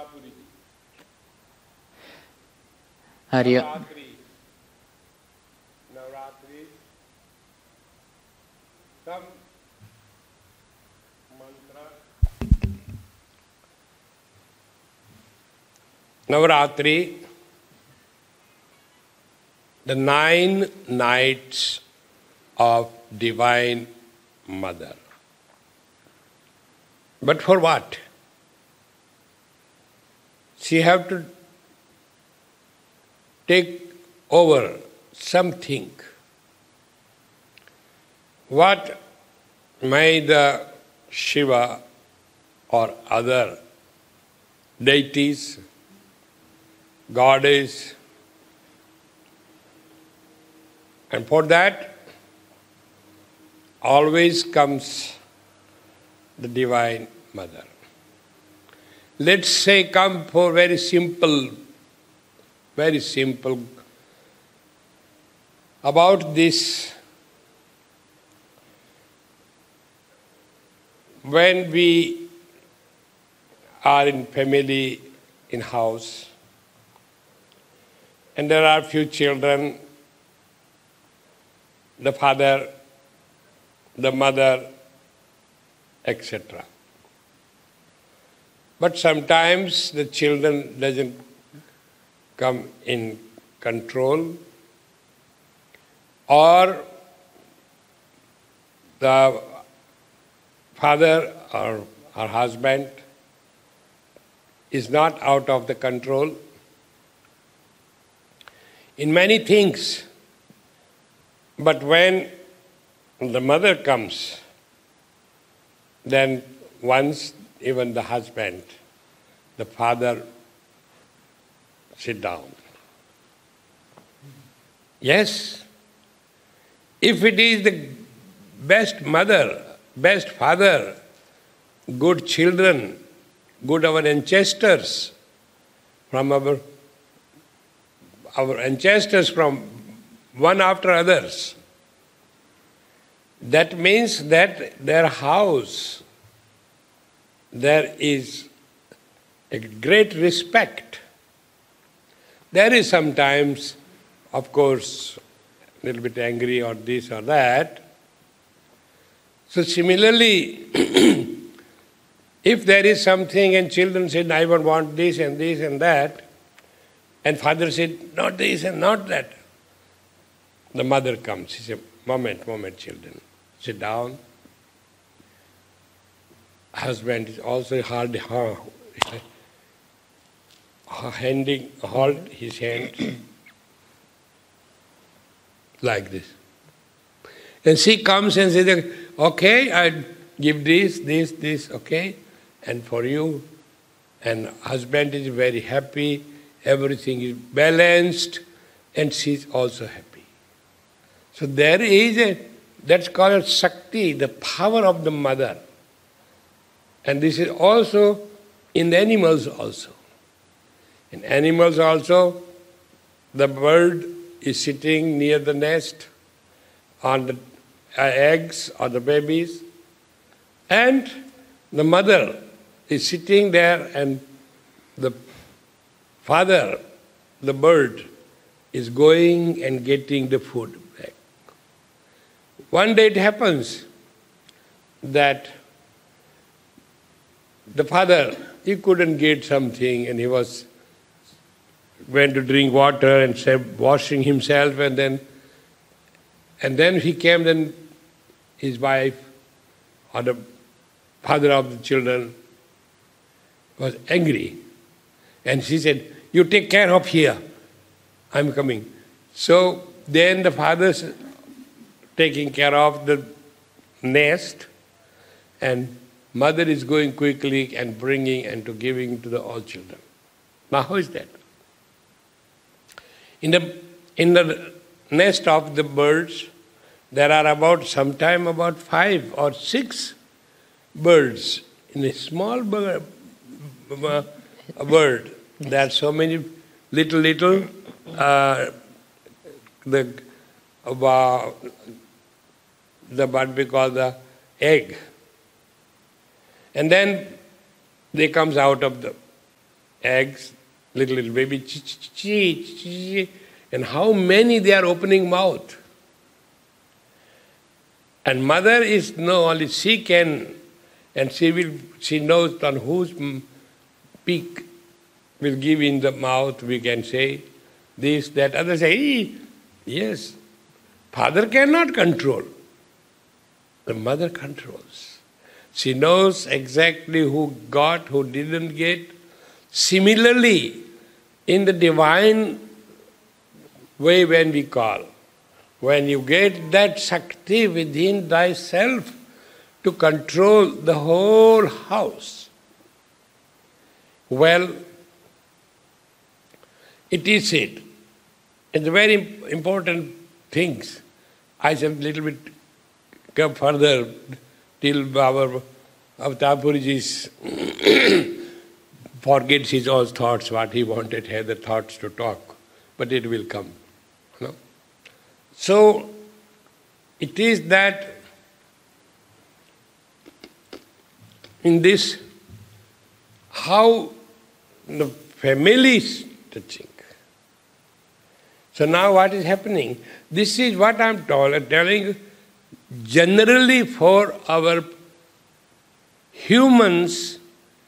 Hari Navratri, some mantra. Navratri, the 9 nights of Divine Mother. But for what? She have to take over something. What may the Shiva or other deities, goddess, and for that always comes the Divine Mother. Let's say come for very simple about this. When we are in family, in house, and there are few children, the father, the mother, etc. But sometimes the children doesn't come in control, or the father or her husband is not out of the control in many things. But when the mother comes, then once even the husband, the father, sit down. Yes, if it is the best mother, best father, good children, good our ancestors, from our ancestors from one after others, that means that their house, there is a great respect. There is sometimes, of course, a little bit angry or this or that. So similarly, if there is something and children said, I would want this and that, and father said, not this and not that, the mother comes. She said, moment, children, sit down. Husband is also hold his hand like this. And she comes and says, okay, I give this, okay, and for you. And husband is very happy, everything is balanced, and she's also happy. So there is that's called Shakti, the power of the mother. And this is also in the animals also. In animals also, the bird is sitting near the nest on the eggs or the babies, and the mother is sitting there, and the father, the bird, is going and getting the food back. One day it happens that the father, he couldn't get something, and he went to drink water and washing himself, and then he came, then his wife or the father of the children was angry. And she said, you take care of here, I'm coming. So then the father's taking care of the nest, and mother is going quickly and bringing and to giving to the all children. Now how is that? In the nest of the birds, there are sometime about 5 or 6 birds. In a small bird, there are so many little the what we call the egg. And then they comes out of the eggs, little baby, and how many they are opening mouth. And mother is only she can, and she knows on whose beak will give in the mouth, we can say this, that. Others say, yes, father cannot control. The mother controls. She knows exactly who got, who didn't get. Similarly, in the divine way when we call, when you get that Shakti within thyself to control the whole house, well, it is it. It's very important things. I shall little bit go further till our Avatar Puriji forgets his own thoughts, what he wanted, had the thoughts to talk, but it will come. No? So, it is that in this, how the family is touching. So now what is happening? This is what I am telling generally for our humans'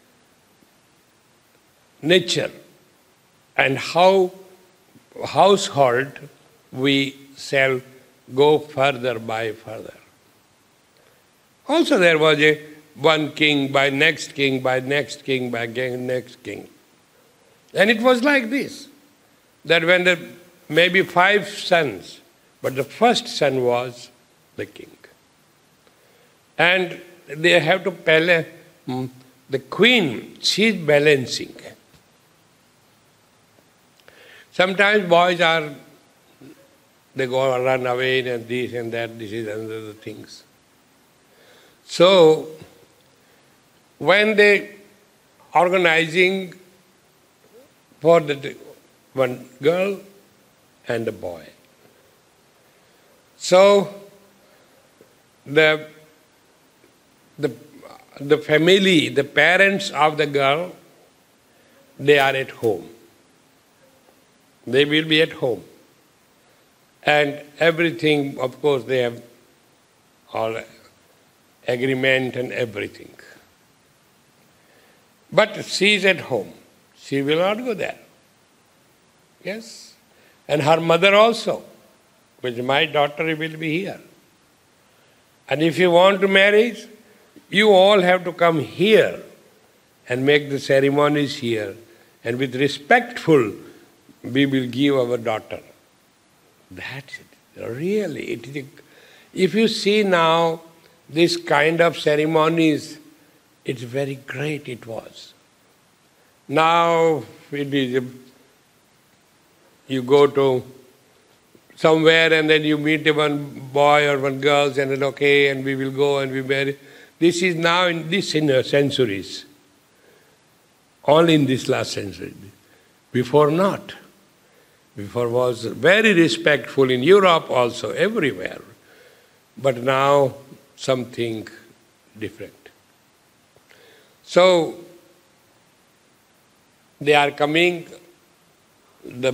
nature and how household we shall go further by further. Also there was one king by next king by next king by next king. And it was like this, that when there may be 5 sons, but the first son was the king. And they have to the queen, she is balancing. Sometimes boys they go run away and this and that, this is another things. So, when they organizing for the one girl and a boy. So, the family, the parents of the girl, they are at home. They will be at home. And everything, of course, they have all agreement and everything. But she is at home. She will not go there. Yes? And her mother also, which my daughter will be here. And if you want to marry, you all have to come here and make the ceremonies here. And with respectful, we will give our daughter. That's it. Really, it is. If you see now this kind of ceremonies, it's very great it was. Now it is, you go to somewhere and then you meet one boy or one girl and then okay, and we will go and we marry. This is now in this centuries. All in this last century. Before not. Before was very respectful in Europe also, everywhere. But now something different. So, they are coming, the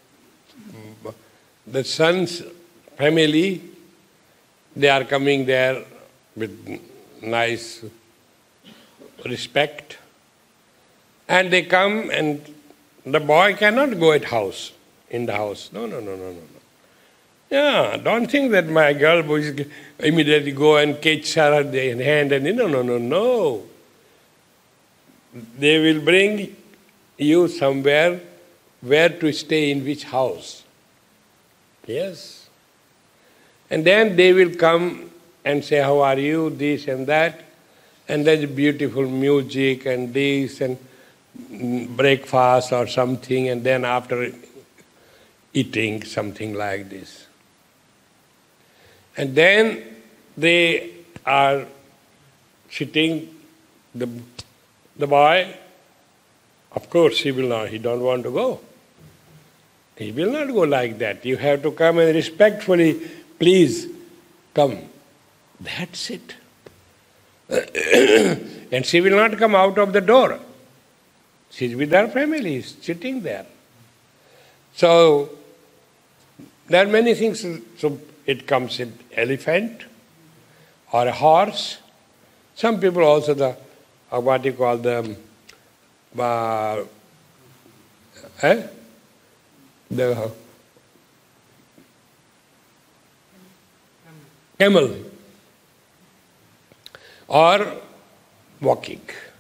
son's family, they are coming there with nice respect. And they come and the boy cannot go in the house. No. Yeah, don't think that my girl will immediately go and catch her in hand and no. They will bring you somewhere where to stay, in which house. Yes. And then they will come and say, how are you, this and that. And there's beautiful music and this and breakfast or something, and then after eating something like this. And then they are sitting, the boy, of course he don't want to go. He will not go like that. You have to come and respectfully, please come. That's it. And she will not come out of the door. She's with her family, sitting there. So, there are many things. So, it comes in elephant or a horse. Some people also what you call the camel or walking.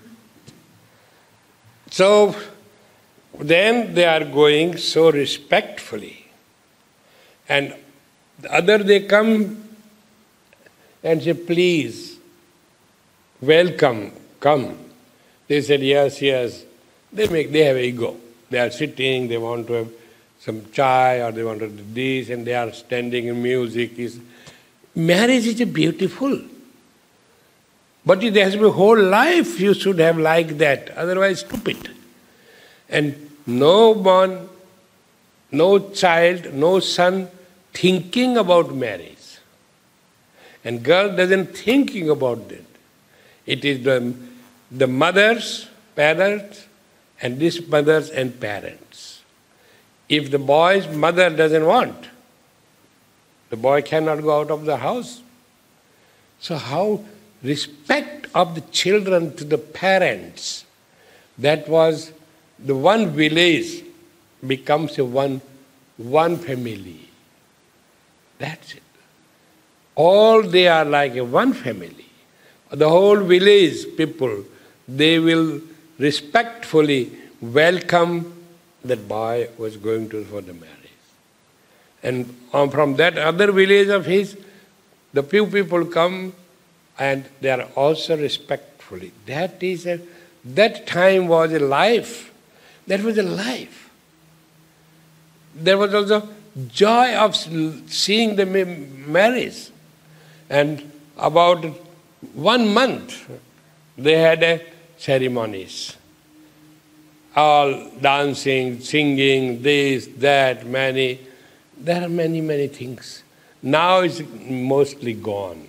So then they are going so respectfully, and the other they come and say, please, welcome, come. They said, yes, yes. They have ego. They are sitting, they want to have some chai or they want to do this, and they are standing in music. Marriage is beautiful. But it has to be whole life you should have like that, otherwise stupid. And no one, no child, no son thinking about marriage. And girl doesn't thinking about that. It is the mothers, parents, and this mothers and parents. If the boy's mother doesn't want, the boy cannot go out of the house. So how respect of the children to the parents, that was the one village becomes a one family. That's it. All they are like a one family. The whole village people, they will respectfully welcome that boy who was going for the marriage. And from that other village of his, the few people come and they are also respectfully. That time was a life. That was a life. There was also joy of seeing the marriage. And about 1 month, they had ceremonies. All dancing, singing, this, that, many. There are many, many things. Now it's mostly gone.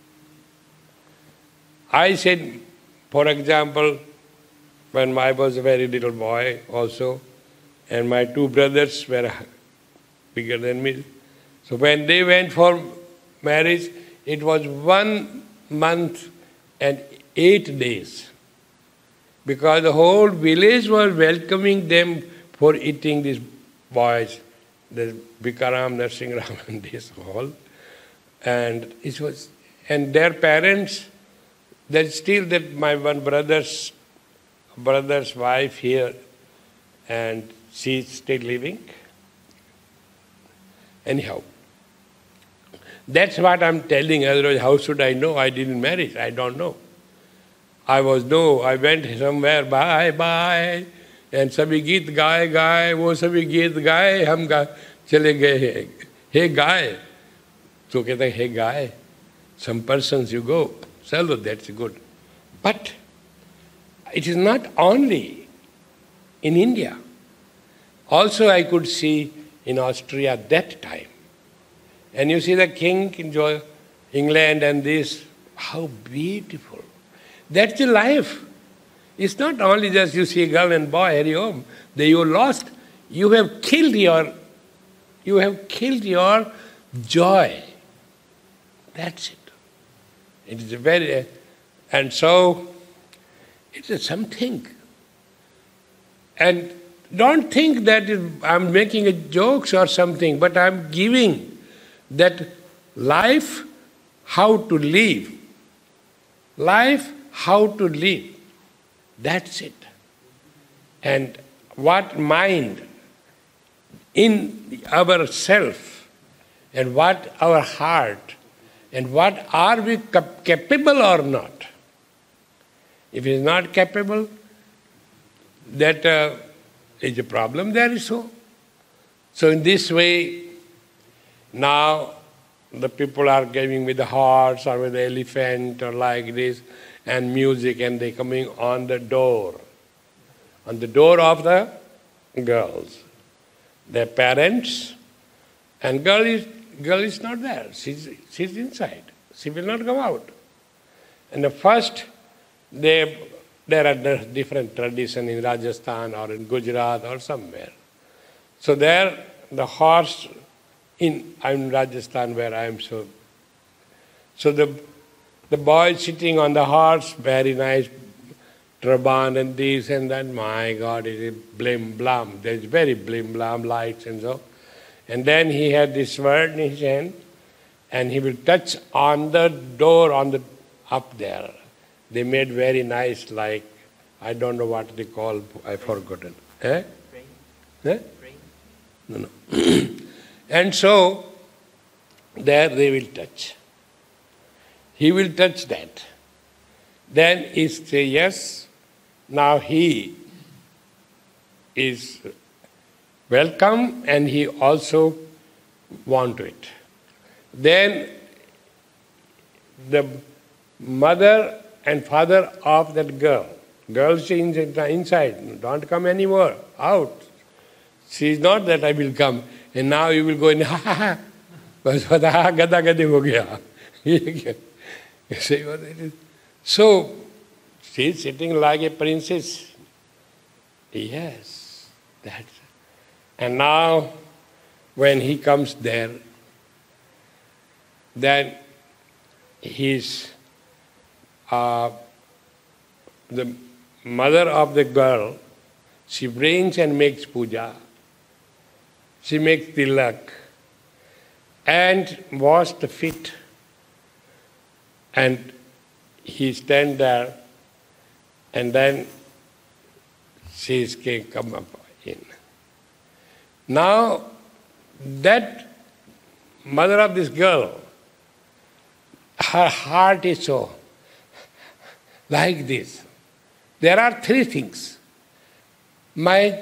I said, for example, when I was a very little boy also, and my 2 brothers were bigger than me. So when they went for marriage, it was 1 month and 8 days. Because the whole village was welcoming them for eating these boys, the Bikaram, Narsingram, and this all. And it was, and their parents, there's still that my one brother's wife here, and she's still living. Anyhow, that's what I'm telling. Otherwise, how should I know? I didn't marry. I don't know. I went somewhere, bye, and सभी गीत गाए, वो सभी गीत गाए, हम चले गए, hey guy. So कहते हैं, hey guy, some persons you go, so that's good. But it is not only in India. Also I could see in Austria at that time. And you see the king in England and this, how beautiful. That's the life. It's not only just you see a girl and boy, hurry home. You lost. You have killed your joy. That's it. It is and so it is something. And don't think that I'm making a jokes or something, but I'm giving that life, how to live. Life, how to live. That's it. And what mind in our self and what our heart and what are we capable or not. If it is not capable, that is a problem there is so. So in this way, now the people are giving with the horse or with the elephant or like this, and music, and they coming on the door of the girls. Their parents, and girl is not there. She's inside. She will not come out. And the first, they there are different traditions in Rajasthan or in Gujarat or somewhere. So there, the horse, I'm in Rajasthan where I am so the boy sitting on the horse, very nice turban and this and that, my God, it is blim blam. There's very blim blam lights and so. And then he had this sword in his hand, and he will touch on the door up there. They made very nice, like, I don't know what they call, I've forgotten. Eh? Eh? No, no. And so, there they will touch. He will touch that. Then he say yes, now he is welcome and he also want it. Then the mother and father of that girl is inside, don't come anymore, out. She is not that I will come, and now you will go in, ha ha ha, gada gadi ho gaya. You see what it is? So, she is sitting like a princess. Yes, that's it. And now, when he comes there, then his the mother of the girl, she brings and makes puja. She makes tilak and wash the feet. And he stand there, and then she can come up in. Now, that mother of this girl, her heart is so like this. There are three things. My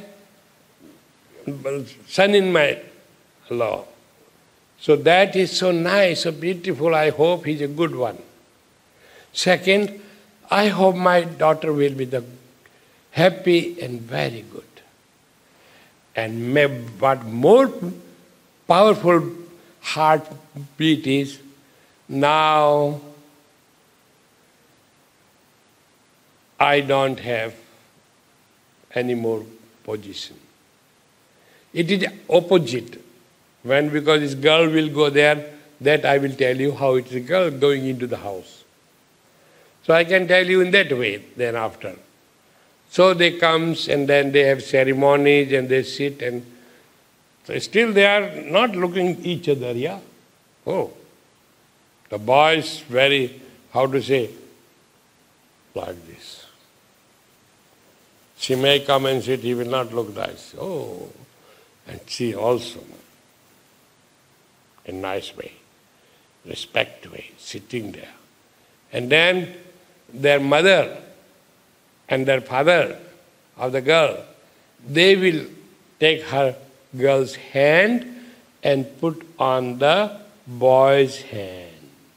son-in-law, so that is so nice, so beautiful, I hope he's a good one. Second, I hope my daughter will be happy and very good. And what more powerful heartbeat is, now I don't have any more position. It is opposite. Because this girl will go there, that I will tell you how it is a girl going into the house. So I can tell you in that way then after. So they comes and then they have ceremonies and they sit and so still they are not looking each other, yeah? Oh, the boy is very, how to say, like this. She may come and sit, he will not look nice. Oh, and she also, in nice way, respect way, sitting there. And then their mother and their father of the girl, they will take her girl's hand and put on the boy's hand.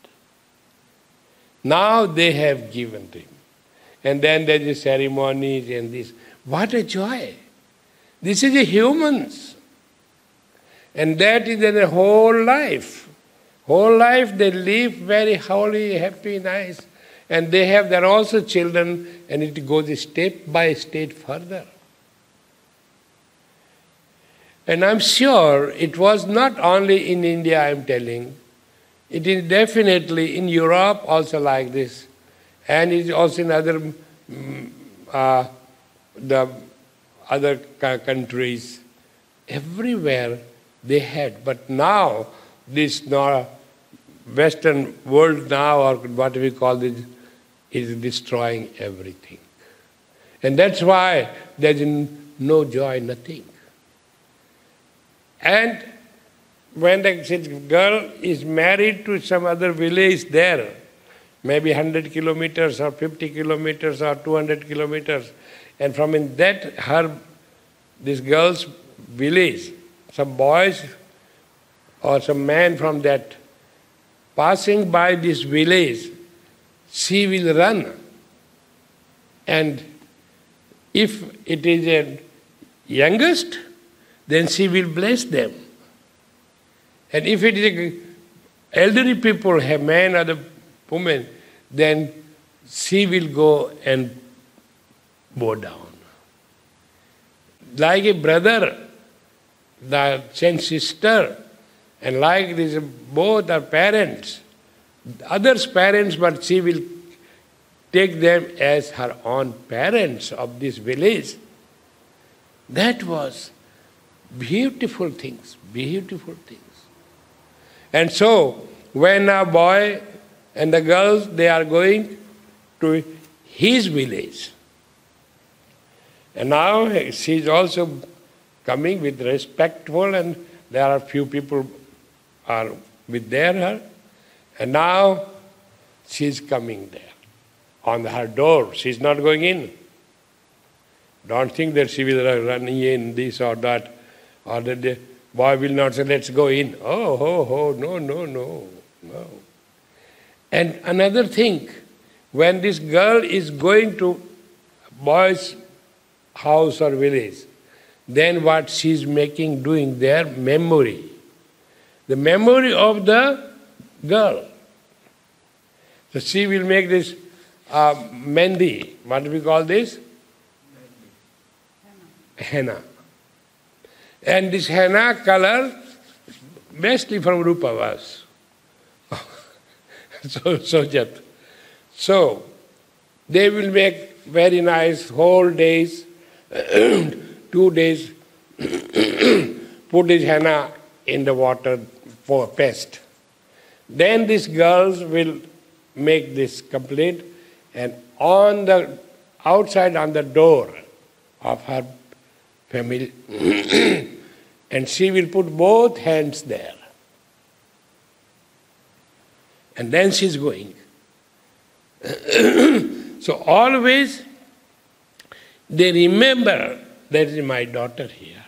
Now they have given him. And then there is ceremonies and this. What a joy! This is the humans. And that is their whole life. Whole life they live very holy, happy, nice. And they have their also children, and it goes step by step further. And I'm sure it was not only in India, I'm telling. It is definitely in Europe also like this. And it is also in other countries. Everywhere they had. But now, this Western world now, or what we call this, is destroying everything. And that's why there's no joy, nothing. And when the girl is married to some other village there, maybe 100 kilometers or 50 kilometers or 200 kilometers, and from in that, this girl's village, some boys or some man from that passing by this village, she will run. And if it is a youngest, then she will bless them. And if it is elderly people, have man or the woman, then she will go and bow down. Like a brother, the same sister, and like this, both are parents. Others' parents, but she will take them as her own parents of this village. That was beautiful things, beautiful things. And so, when a boy and the girls, they are going to his village. And now she is also coming with respectful, and there are few people are with her. And now she is coming there. On her door, she is not going in. Don't think that she will run in this or that, or that the boy will not say, let's go in. Oh, no. And another thing, when this girl is going to boy's house or village, then what she is doing there, memory. The memory of the girl. So she will make this mendi. What do we call this? Henna. And this henna color, mostly from Rupavas. Sojat. So, they will make very nice whole days, 2 days, put this henna in the water for pest. Then these girls will make this complete, and on the outside on the door of her family, and she will put both hands there. And then she's going. So always they remember that is my daughter here.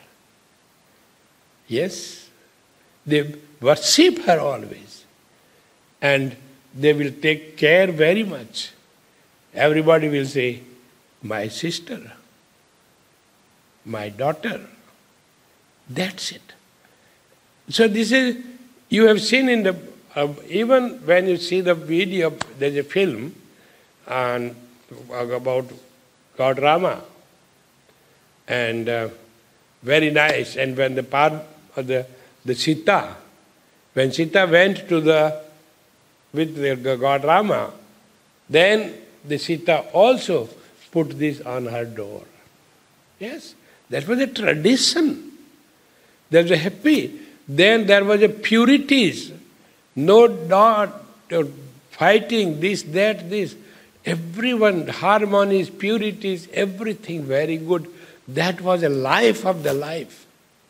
Yes, they worship her always. And they will take care very much. Everybody will say, my sister, my daughter. That's it. So this is, you have seen in the, even when you see the video, there's a film about God Rama. And very nice. And when the Sita, when Sita went to with the God Rama, then the Sita also put this on her door. Yes, that was a tradition. There was a happy. Then there was a purities. No doubt, fighting, this, that, this. Everyone, harmonies, purities, everything very good. That was a life of the life.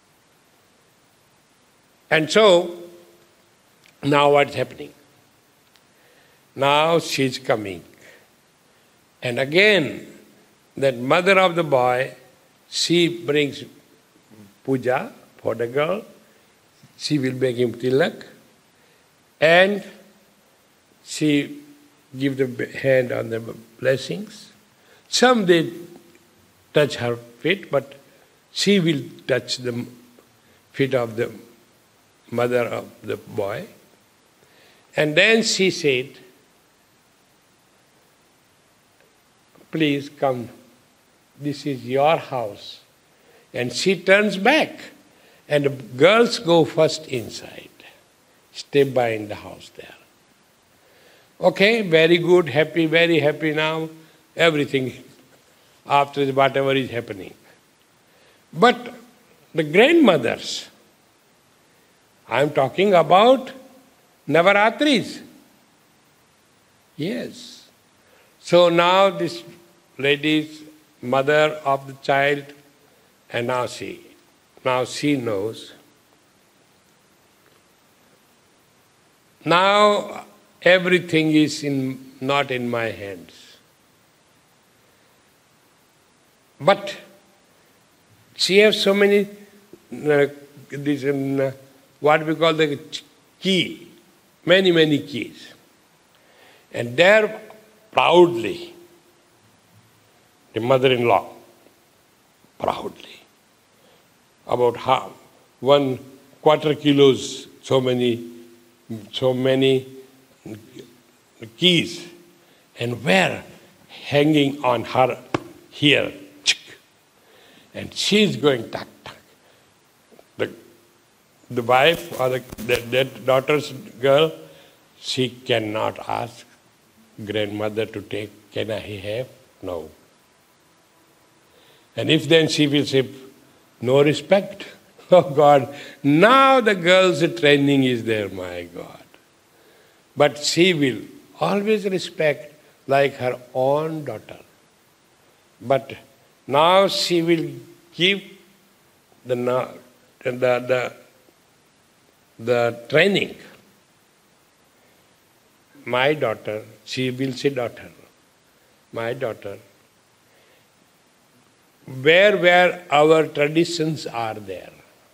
And so, now what's happening? Now she's coming. And again, that mother of the boy, she brings puja for the girl. She will make him tilak. And she give the hand on the blessings. Some they touch her feet, but she will touch the feet of the mother of the boy. And then she said, please come, this is your house. And she turns back, and the girls go first inside, stay by in the house there. Okay, very good, happy, very happy now, everything after whatever is happening. But the grandmothers, I am talking about Navaratris. Yes. So now this lady is mother of the child, and now she knows. Now everything is not in my hands. But she has so many, what we call the key, many keys. And there proudly, the mother-in-law, proudly, about 1/4 kilos, so many keys, and where hanging on her here. And she's going tuck, tuck. The wife or the daughter's girl, she cannot ask grandmother to take, can I have? No. And if then she will say, no respect. Oh God, now the girl's training is there, my God. But she will always respect like her own daughter. But now she will give the training. My daughter, she will say daughter, my daughter, where our traditions are there.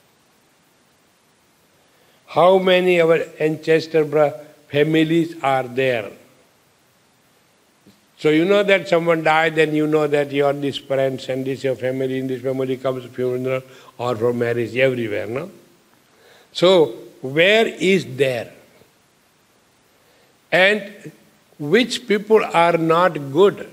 How many our ancestor families are there. So you know that someone died, then you know that your this parents and this your family, in this family comes funeral or for marriage everywhere, no? So where is there? And which people are not good?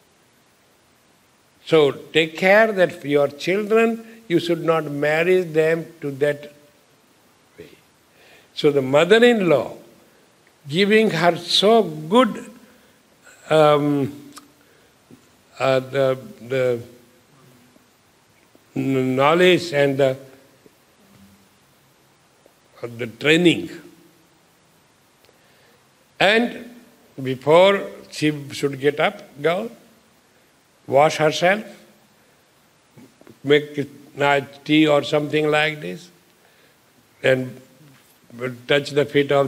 So take care that for your children, you should not marry them to that way. So the mother-in-law, giving her so good the knowledge and the training. And before she should get up, girl, wash herself, make nice tea or something like this, and touch the feet of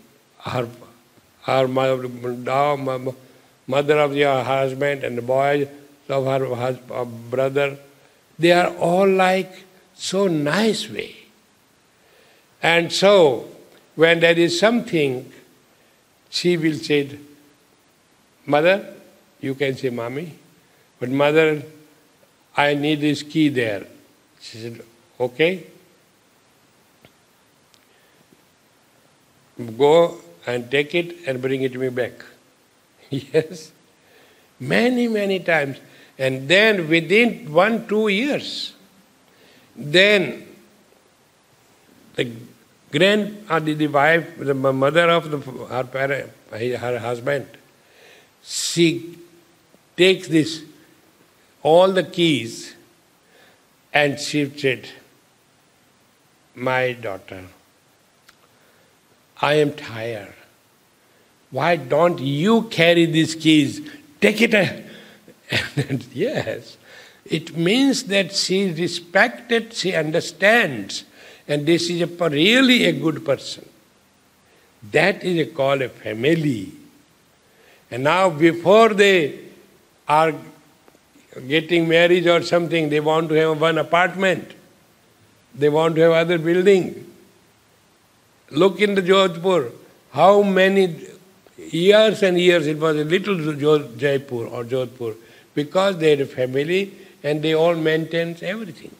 her mother of your husband and the boys of her brother. They are all like so nice way. And so when there is something, she will say, mother, you can say mommy, but mother, I need this key there. She said, okay. Go and take it and bring it to me back. Yes. Many, many times. And then within 1-2 years, then the the wife, the mother of her husband, she takes this, all the keys, and she said, my daughter, I am tired. Why don't you carry these keys? Take it. And yes, it means that she respected, she understands, and this is really a good person. That is called a family. And now before they are getting married or something, they want to have one apartment. They want to have other building. Look in the Jodhpur, how many years and years it was a little Jaipur or Jodhpur, because they had a family and they all maintained everything.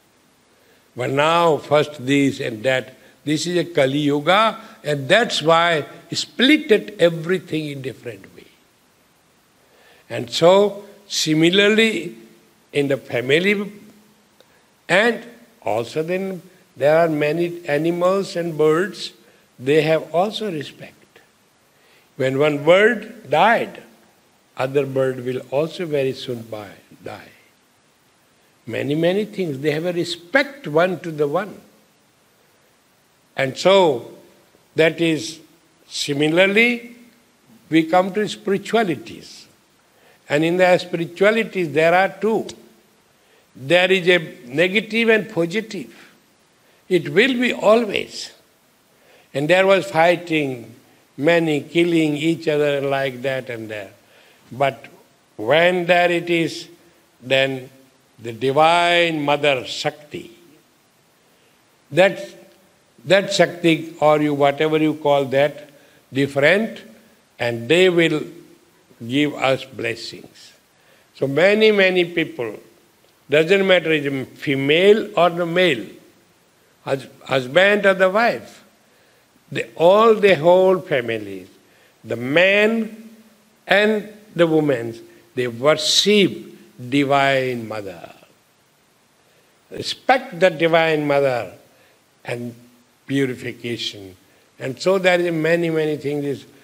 But now first this and that, this is a Kali Yuga, and that's why splitted everything in different way. And so similarly in the family, and also then there are many animals and birds, they have also respect. When one bird died, other bird will also very soon die. Many, many things, they have a respect one to the one. And so, that is, similarly, we come to spiritualities. And in the spiritualities, there are two. There is a negative and positive. It will be always. And there was fighting, many killing each other like that and there. But when there it is, then the Divine Mother Shakti, that Shakti, or you whatever you call that, different, and they will give us blessings. So many, many people, doesn't matter if it's female or the male, husband or the wife, all the whole families, the man and the woman, they worship Divine Mother. Respect the Divine Mother and purification. And so there is many, many things.